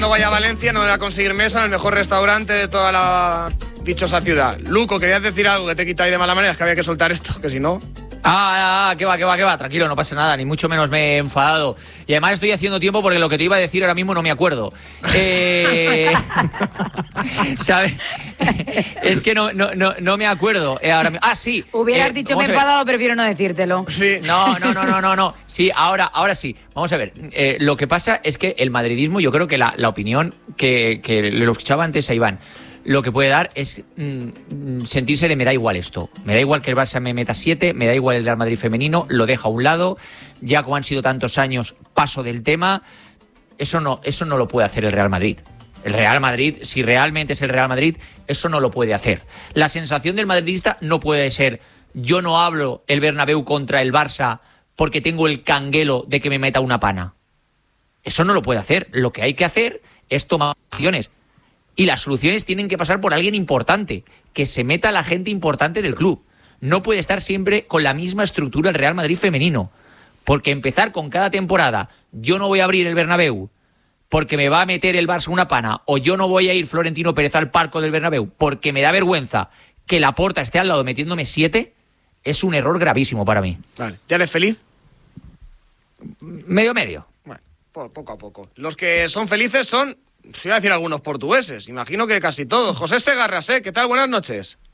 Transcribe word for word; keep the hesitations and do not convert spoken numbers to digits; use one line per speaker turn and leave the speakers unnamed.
No vaya a Valencia, no me va a conseguir mesa en el mejor restaurante de toda la dichosa ciudad. Luco, querías decir algo que te quita ahí de mala manera, es que había que soltar esto, que si no...
Ah, ah, que va, que va, que va, tranquilo, no pasa nada, ni mucho menos me he enfadado. Y además estoy haciendo tiempo porque lo que te iba a decir ahora mismo no me acuerdo. Eh... ¿Sabes? Es que no, no, no, no me acuerdo. Eh, ahora... Ah, sí.
Hubieras
eh,
dicho me he enfadado, prefiero no decírtelo.
Sí.
No, no, no, no, no, no. Sí, ahora, ahora sí. Vamos a ver. Eh, lo que pasa es que el madridismo, yo creo que la, la opinión que, que lo escuchaba antes a Iván, lo que puede dar es mm, sentirse de me da igual esto. Me da igual que el Barça me meta siete, me da igual el Real Madrid femenino, lo deja a un lado. Ya como han sido tantos años, paso del tema. Eso no, eso no lo puede hacer el Real Madrid. El Real Madrid, si realmente es el Real Madrid, eso no lo puede hacer. La sensación del madridista no puede ser yo no hablo el Bernabéu contra el Barça porque tengo el canguelo de que me meta una pana. Eso no lo puede hacer. Lo que hay que hacer es tomar acciones. Y las soluciones tienen que pasar por alguien importante, que se meta la gente importante del club. No puede estar siempre con la misma estructura el Real Madrid femenino. Porque empezar con cada temporada, yo no voy a abrir el Bernabéu porque me va a meter el Barça una pana, o yo no voy a ir Florentino Pérez al palco del Bernabéu porque me da vergüenza que Laporta esté al lado metiéndome siete, es un error gravísimo para mí.
Vale. ¿Ya eres feliz?
Medio medio.
Bueno, poco a poco. Los que son felices son, si voy a decir algunos portugueses, imagino que casi todos. José Segarra, ¿eh? ¿Qué tal? Buenas noches.